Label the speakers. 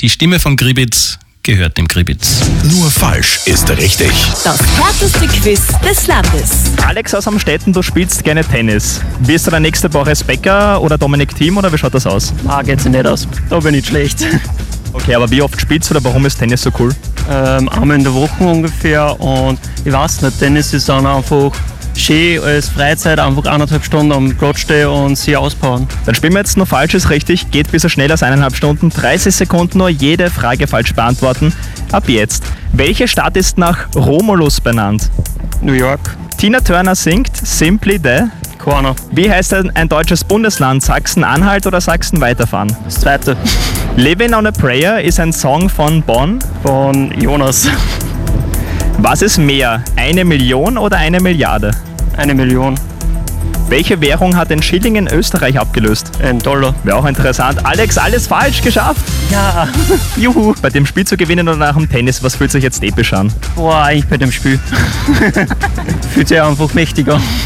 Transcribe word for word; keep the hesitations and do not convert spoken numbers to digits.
Speaker 1: Die Stimme von Gribitz gehört dem Gribitz.
Speaker 2: Nur falsch ist richtig.
Speaker 3: Das härteste Quiz des Landes.
Speaker 4: Alex aus Amstetten, du spielst gerne Tennis. Wirst du der nächste Boris Becker oder Dominik Thiem oder wie schaut das aus?
Speaker 5: Ah, geht sich nicht aus. Da bin ich schlecht.
Speaker 4: Okay, aber wie oft spielst du oder warum ist Tennis so cool?
Speaker 5: Ähm, einmal in der Woche ungefähr und ich weiß nicht, Tennis ist dann einfach schön als Freizeit, einfach eineinhalb Stunden am Platz stehen und sie auspowern.
Speaker 4: Dann spielen wir jetzt nur falsch ist richtig, geht bis schneller als eineinhalb Stunden, dreißig Sekunden nur jede Frage falsch beantworten. Ab jetzt. Welche Stadt ist nach Romulus benannt?
Speaker 5: New York,
Speaker 4: Tina Turner singt Simply the.
Speaker 5: Corner,
Speaker 4: Wie heißt ein, ein deutsches Bundesland? Sachsen-Anhalt oder Sachsen-Weiterfahren?
Speaker 5: das zweite
Speaker 4: Living on a Prayer ist ein Song von Bonn.
Speaker 5: von Jonas.
Speaker 4: Was ist mehr? Eine Million oder eine Milliarde?
Speaker 5: Eine Million,
Speaker 4: Welche Währung hat den Schilling in Österreich abgelöst?
Speaker 5: ein Dollar.
Speaker 4: Wäre auch interessant. Alex, alles falsch geschafft.
Speaker 5: Ja,
Speaker 4: Juhu. Bei dem Spiel zu gewinnen oder nach dem Tennis, was fühlt sich jetzt episch an?
Speaker 5: boah, eigentlich bei dem Spiel. Fühlt sich einfach mächtiger.